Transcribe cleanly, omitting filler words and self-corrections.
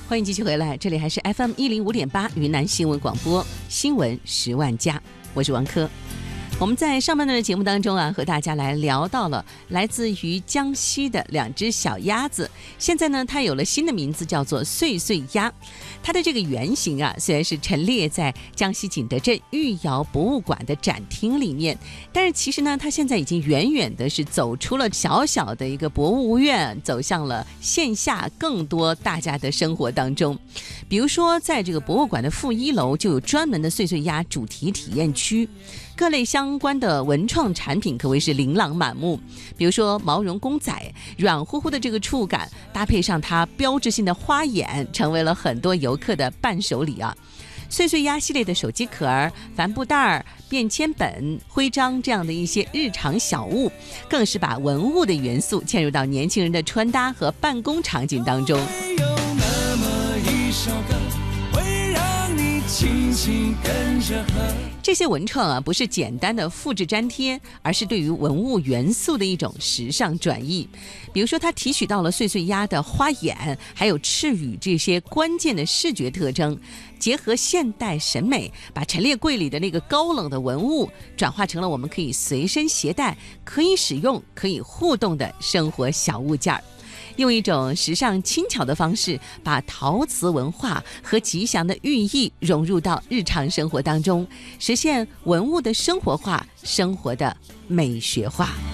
欢迎继续回来，这里还是 FM105.8 云南新闻广播，新闻10万加，我是王珂。我们在上半段的节目当中和大家来聊到了来自于江西的2只小鸭子，现在呢，它有了新的名字，叫做岁岁鸭。它的这个原型虽然是陈列在江西景德镇御窑博物馆的展厅里面，但是其实呢，它现在已经远远的是走出了小小的一个博物院，走向了线下更多大家的生活当中。比如说，在这个博物馆的负1楼就有专门的岁岁鸭主题体验区，各类相关的文创产品可谓是琳琅满目。比如说毛绒公仔，软乎乎的这个触感，搭配上它标志性的花眼，成为了很多游客的伴手礼岁岁鸭系列的手机壳、帆布袋、便签本、徽章这样的一些日常小物，更是把文物的元素嵌入到年轻人的穿搭和办公场景当中。会让你轻轻跟着和。这些文创不是简单的复制粘贴，而是对于文物元素的一种时尚转移。比如说，它提取到了岁岁鸭的花眼还有翅羽这些关键的视觉特征，结合现代审美，把陈列柜里的那个高冷的文物转化成了我们可以随身携带、可以使用、可以互动的生活小物件，用一种时尚轻巧的方式，把陶瓷文化和吉祥的寓意融入到日常生活当中，实现文物的生活化，生活的美学化。